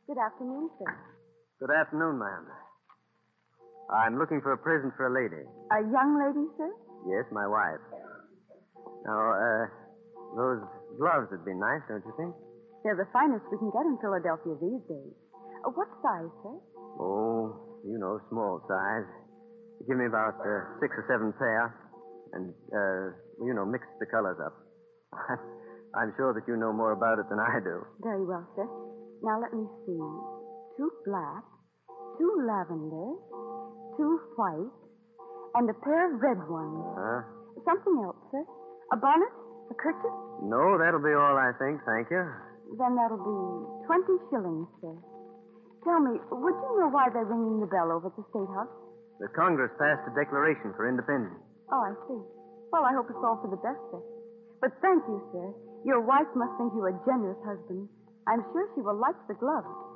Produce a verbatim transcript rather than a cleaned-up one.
Good afternoon, sir. Good afternoon, ma'am. I'm looking for a present for a lady. A young lady, sir? Yes, my wife. Now, uh, those gloves would be nice, don't you think? They're the finest we can get in Philadelphia these days. Uh, what size, sir? Oh, you know, small size. Give me about uh, six or seven pair. And, uh, you know, mix the colors up. I'm sure that you know more about it than I do. Very well, sir. Now, let me see. Two black, two lavender, two white, and a pair of red ones. Huh? Something else, sir? A bonnet? A kerchief? No, that'll be all, I think. Thank you. Then that'll be twenty shillings, sir. Tell me, would you know why they're ringing the bell over at the State House? The Congress passed a declaration for independence. Oh, I see. Well, I hope it's all for the best, sir. But thank you, sir. Your wife must think you a generous husband. I'm sure she will like the gloves.